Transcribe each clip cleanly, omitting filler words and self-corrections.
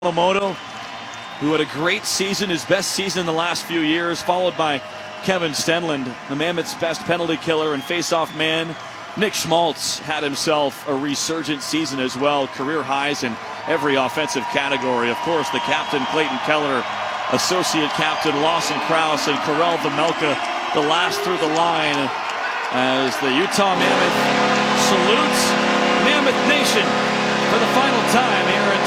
Yamamoto, who had a great season, his best season in the last few years, followed by Kevin Stenlund, the Mammoth's best penalty killer and face-off man. Nick Schmaltz had himself a resurgent season as well, career highs in every offensive category. Of course, the captain, Clayton Keller, associate captain, Lawson Krause, and Karel Vejmelka, the last through the line, as the Utah Mammoth salutes Mammoth Nation for the final time here at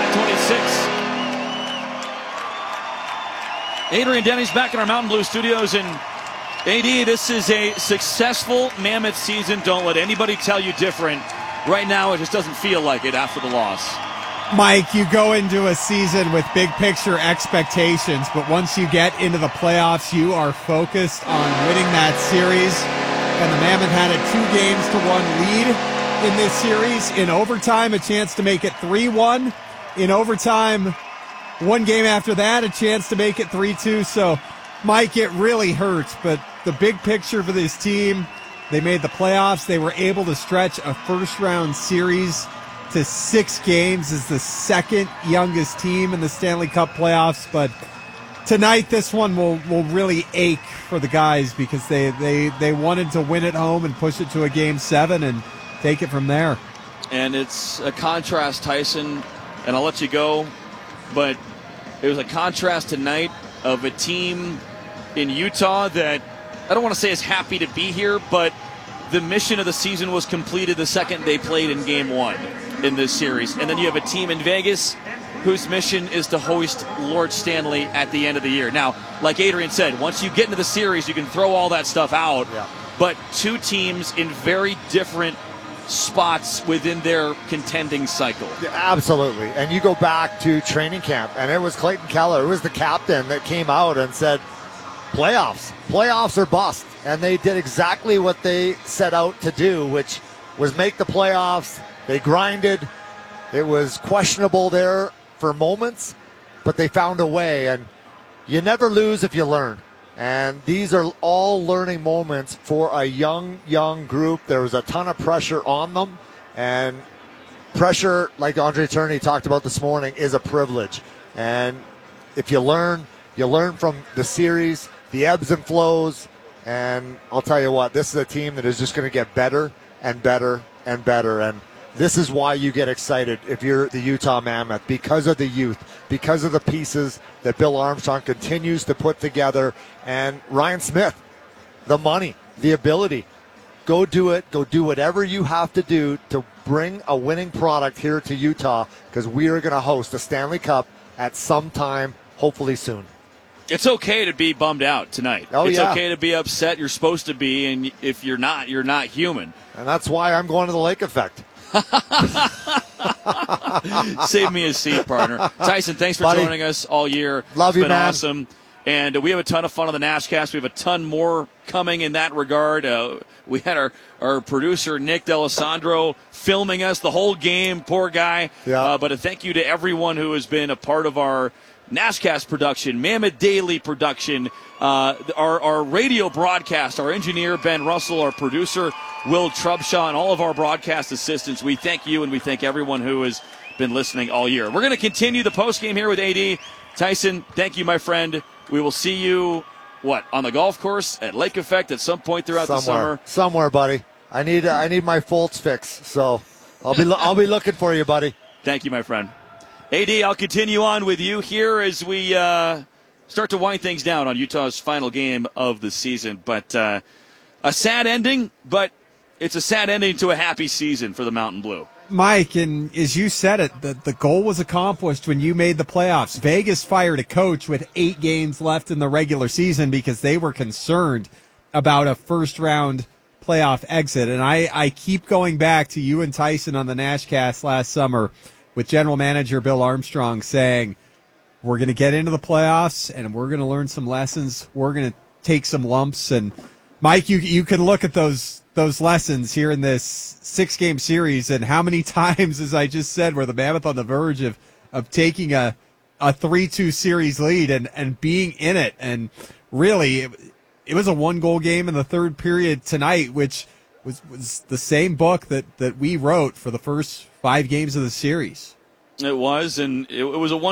25-26. Adrian Denny's back in our Mountain Blue studios, and AD, this is a successful Mammoth season. Don't let anybody tell you different. Right now, it just doesn't feel like it after the loss. Mike, you go into a season with big picture expectations, but once you get into the playoffs, you are focused on winning that series. And the Mammoth had a 2-1 lead in this series. In overtime, a chance to make it 3-1. In overtime, one game after that, a chance to make it 3-2. So, Mike, it really hurts, but the big picture for this team, they made the playoffs. They were able to stretch a first-round series to 6 games as the second youngest team in the Stanley Cup playoffs. But tonight, this one will really ache for the guys because they wanted to win at home and push it to a Game 7 and take it from there. And it's a contrast, Tyson, and I'll let you go, but it was a contrast tonight of a team in Utah that I don't want to say is happy to be here, but the mission of the season was completed the second they played in Game 1 in this series. And then you have a team in Vegas whose mission is to host Lord Stanley at the end of the year. Now, like Adrian said, once you get into the series, you can throw all that stuff out. Yeah. But two teams in very different spots within their contending cycle. Yeah, absolutely. And you go back to training camp, and it was Clayton Keller, who was the captain, that came out and said, playoffs or bust. And they did exactly what they set out to do, which was make the playoffs. They grinded. It was questionable there for moments, but they found a way. And you never lose if you learn. And these are all learning moments for a young group. There was a ton of pressure on them. And pressure, like Andre Tourigny talked about this morning, is a privilege. And if you learn from the series, the ebbs and flows. And I'll tell you what, this is a team that is just going to get better and better and better. And this is why you get excited if you're the Utah Mammoth, because of the youth, because of the pieces that Bill Armstrong continues to put together. And Ryan Smith, the money, the ability. Go do it. Go do whatever you have to do to bring a winning product here to Utah, because we are going to host the Stanley Cup at some time, hopefully soon. It's okay to be bummed out tonight. It's okay to be upset. You're supposed to be, and if you're not human. And that's why I'm going to the Lake Effect. Save me a seat, partner. Tyson, thanks for joining us all year. Love you, man. It's been awesome. And we have a ton of fun on the Nashcast. We have a ton more coming in that regard. We had our producer, Nick D'Alessandro, filming us the whole game. Poor guy. Yeah. But a thank you to everyone who has been a part of our Nashcast production, Mammoth Daily production, our radio broadcast, our engineer, Ben Russell, our producer, Will Trubshaw, and all of our broadcast assistants. We thank you, and we thank everyone who has been listening all year. We're going to continue the postgame here with AD. Tyson, thank you, my friend. We will see you, on the golf course, at Lake Effect at some point throughout the summer? Somewhere, buddy. I need my Fultz fix, so I'll be looking for you, buddy. Thank you, my friend. AD, I'll continue on with you here as we start to wind things down on Utah's final game of the season. But a sad ending, but it's a sad ending to a happy season for the Mountain Blue. Mike, and as you said it, the goal was accomplished when you made the playoffs. Vegas fired a coach with 8 games left in the regular season because they were concerned about a first-round playoff exit. And I keep going back to you and Tyson on the Nashcast last summer with general manager Bill Armstrong saying, we're going to get into the playoffs and we're going to learn some lessons. We're going to take some lumps. And, Mike, you can look at those lessons here in this 6-game series, and how many times, as I just said, were the Mammoth on the verge of taking a 3-2 series lead and being in it. And really, it was a 1-goal game in the third period tonight, which was the same book that we wrote for the first 5 games of the series. It was, and it was a